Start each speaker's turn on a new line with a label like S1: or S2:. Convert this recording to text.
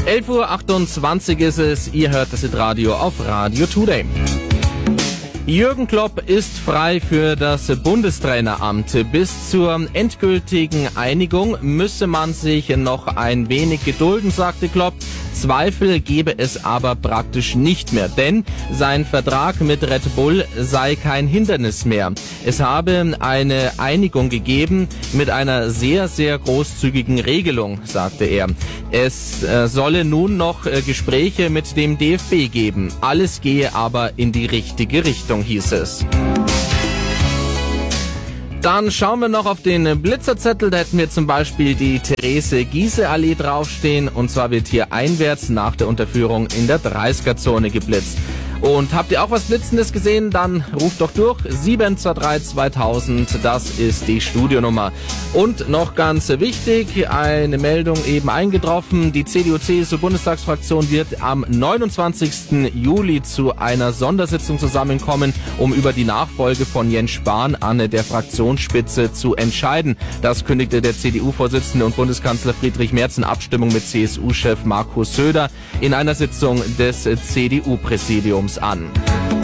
S1: 11:28 Uhr ist es, ihr hört das Radio auf Radio Today. Jürgen Klopp ist frei für das Bundestraineramt. Bis zur endgültigen Einigung müsse man sich noch ein wenig gedulden, sagte Klopp. Zweifel gebe es aber praktisch nicht mehr, denn sein Vertrag mit Red Bull sei kein Hindernis mehr. Es habe eine Einigung gegeben mit einer sehr, sehr großzügigen Regelung, sagte er. Es solle nun noch Gespräche mit dem DFB geben. Alles gehe aber in die richtige Richtung, hieß es. Dann schauen wir noch auf den Blitzerzettel. Da hätten wir zum Beispiel die Therese-Giese-Allee draufstehen. Und zwar wird hier einwärts nach der Unterführung in der 30er-Zone geblitzt. Und habt ihr auch was Blitzendes gesehen? Dann ruft doch durch. 723 2000, das ist die Studionummer. Und noch ganz wichtig, eine Meldung eben eingetroffen. Die CDU-CSU-Bundestagsfraktion wird am 29. Juli zu einer Sondersitzung zusammenkommen, um über die Nachfolge von Jens Spahn an der Fraktionsspitze zu entscheiden. Das kündigte der CDU-Vorsitzende und Bundeskanzler Friedrich Merz in Abstimmung mit CSU-Chef Markus Söder in einer Sitzung des CDU-Präsidiums an.